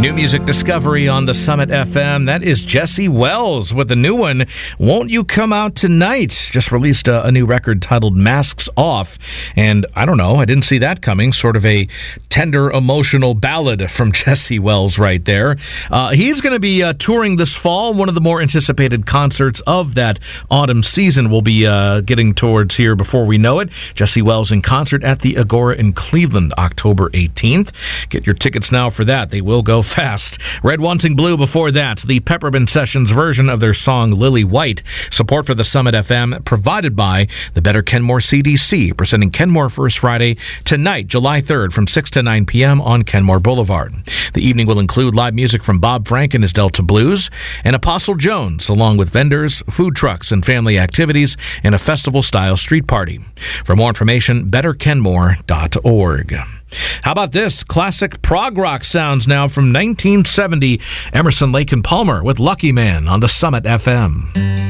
New music discovery on the Summit FM. That is Jesse Wells with the new one, Won't You Come Out Tonight? Just released a new record titled Masks Off. And I don't know, I didn't see that coming. Sort of a tender, emotional ballad from Jesse Wells right there. He's going to be touring this fall. One of the more anticipated concerts of that autumn season we'll be getting towards here before we know it. Jesse Wells in concert at the Agora in Cleveland, October 18th. Get your tickets now for that. They will go fast. Red Wanting Blue before that, the Peppermint Sessions version of their song Lily White. Support for the Summit FM provided by the Better Kenmore CDC, presenting Kenmore First Friday tonight, July 3rd from 6 to 9 p.m. on Kenmore Boulevard. The evening will include live music from Bob Frank and his Delta Blues and Apostle Jones, along with vendors, food trucks, and family activities in a festival-style street party. For more information, betterkenmore.org. How about this? Classic prog rock sounds now from 1970. Emerson, Lake and Palmer with Lucky Man on the Summit FM.